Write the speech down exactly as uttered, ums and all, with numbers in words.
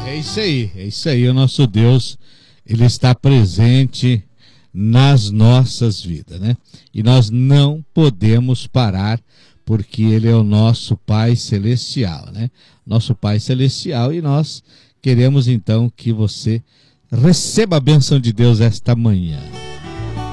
É isso aí, é isso aí. O nosso Deus, ele está presente nas nossas vidas, né? E nós não podemos parar, porque ele é o nosso Pai Celestial, né? Nosso Pai Celestial, e nós queremos então que você receba a bênção de Deus esta manhã.